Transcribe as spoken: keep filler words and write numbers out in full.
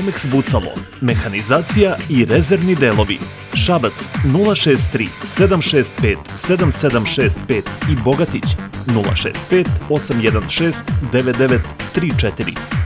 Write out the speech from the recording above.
Romex Bucalo, mehanizacija i rezervni delovi. Šabac nula šest tri sedam šest pet sedam sedam šest pet i Bogatić nula šest pet osam jedan šest devet devet tri četiri.